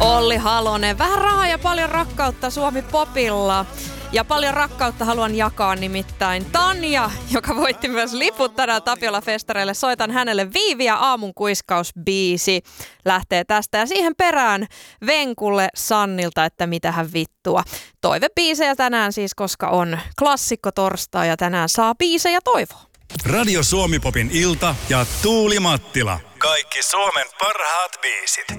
Olli Halonen. Vähän rahaa ja paljon rakkautta Suomi Popilla. Ja paljon rakkautta haluan jakaa nimittäin Tanja, joka voitti myös liput tänään Tapiola-festareille. Soitan hänelle Viiviä aamun kuiskausbiisi. Lähtee tästä ja siihen perään Venkulle Sannilta, että mitähän vittua. Toivebiisejä tänään siis, koska on klassikko torstai ja tänään saa biisejä toivoa. Radio Suomi Popin ilta ja Tuuli Mattila. Kaikki Suomen parhaat biisit.